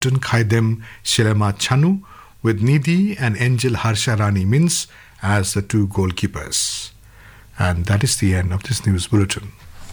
Captain Khaidem Shilema Chanu, with Nidhi and Angel Harsha Rani Mins as the 2 goalkeepers. And that is the end of this news bulletin.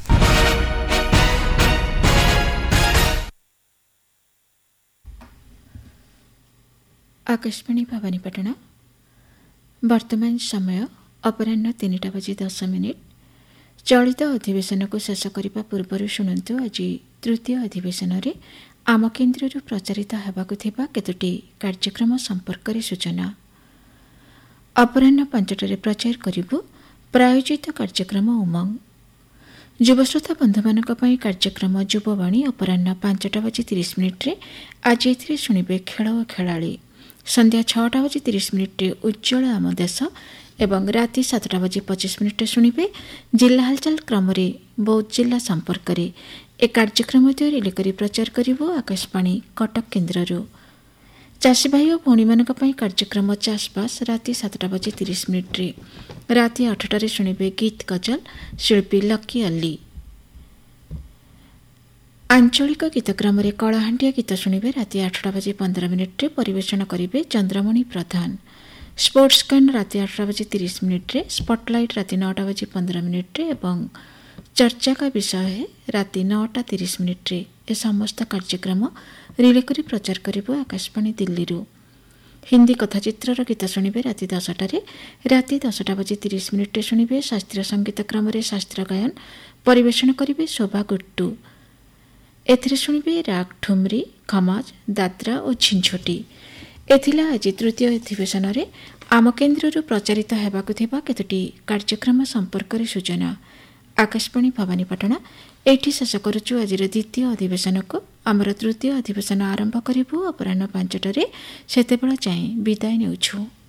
Akashvani Bhawanipatna वर्तमान समय अपराह्न 3:10 चलित अधिवेशन को शेष करने पूर्व शुणु आज तृतीय अधिवेशन में आम केन्द्र प्रचारित होगाक केतोटी कार्यक्रम संपर्क सूचना अपराह्न 5टारे प्रचार करूँ प्रायोजित कार्यक्रम उमंग युवश्रोता बंधु मानक कार्यक्रम युववाणी अपराह्न 5:30 आज ए शुणिबे खेल और खेलाड़ी संध्या 6:30 उज्ज्वल आम देश एवं राति 7:25 शुणिबे जिला हालचाल क्रम बौद्ध जिला संपर्क ए कार्यक्रम रिले करी प्रचार करिबो आकाशवाणी कटक केन्द्र चाषी भाई और भौणी मानक कार्यक्रम चाषबास राति 7:30 राति 8टारे शुणिबे गीत गजल शिल्पी लकी अल्ली आंचलिक गीतग्राम कलाहांडिया गीत शुणिबे राति 8:15 परिवेषण करिबे चंद्रमणि प्रधान स्पोर्ट्स कैन राति 8:30 स्पॉटलाइट राति 9:15 एवं चर्चा का विषय है राति 9:30 ए समस्त कार्यक्रम रिले करी प्रचार करिबो आकाशवाणी दिल्ली हिंदी कथाचित्र गीत शुणिबे राति 10टारे राति 10:30 शुणिबे शास्त्रीय संगीत क्रम शास्त्रीय गायन परिवेषण करिबे शोभा गुट्टू एथिरे शुणिबे राग ठुमरी खमाज दात्रा और झिंझोटी एथिला आज तृतीय अधिवेशन में आम केन्द्र प्रचारित होगाक केतोटी कार्यक्रम संपर्क सूचना आकाशवाणी भवानीपटना एठी शेष करुचु आज द्वितीय अधिवेशन को आमर तृतीय अधिवेशन आरंभ करूँ अपराह्न 5टारे सेतेबेला जाए विदाय नेउछु।